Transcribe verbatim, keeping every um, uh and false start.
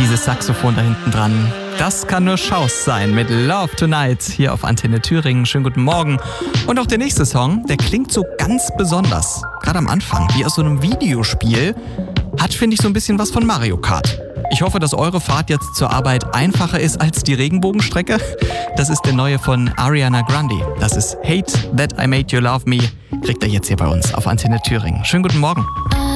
Dieses Saxophon da hinten dran, das kann nur Schaus sein mit Love Tonight hier auf Antenne Thüringen. Schönen guten Morgen. Und auch der nächste Song, der klingt so ganz besonders. Gerade am Anfang, wie aus so einem Videospiel. Hat, finde ich, so ein bisschen was von Mario Kart. Ich hoffe, dass eure Fahrt jetzt zur Arbeit einfacher ist als die Regenbogenstrecke. Das ist der neue von Ariana Grande. Das ist Hate That I Made You Love Me. Kriegt ihr jetzt hier bei uns auf Antenne Thüringen. Schönen guten Morgen.